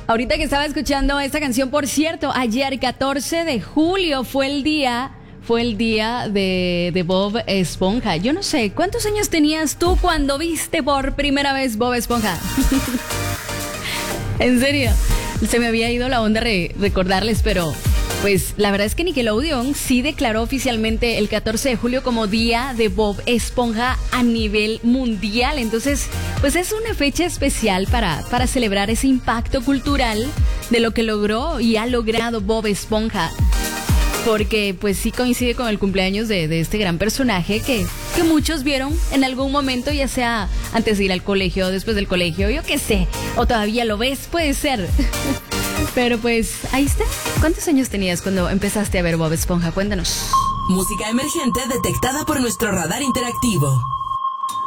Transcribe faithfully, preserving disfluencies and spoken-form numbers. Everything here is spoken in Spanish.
Ahorita que estaba escuchando esta canción, por cierto, ayer catorce de julio fue el día, fue el día de, de Bob Esponja. Yo no sé, ¿cuántos años tenías tú cuando viste por primera vez Bob Esponja? En serio, se me había ido la onda re- recordarles, pero pues la verdad es que Nickelodeon sí declaró oficialmente el catorce de julio como día de Bob Esponja a nivel mundial. Entonces, pues es una fecha especial para, para celebrar ese impacto cultural de lo que logró y ha logrado Bob Esponja. Porque pues sí coincide con el cumpleaños de, de este gran personaje que, que muchos vieron en algún momento, ya sea antes de ir al colegio, después del colegio, yo qué sé, o todavía lo ves, puede ser. Pero pues ahí está. ¿Cuántos años tenías cuando empezaste a ver Bob Esponja? Cuéntanos. Música emergente detectada por nuestro radar interactivo.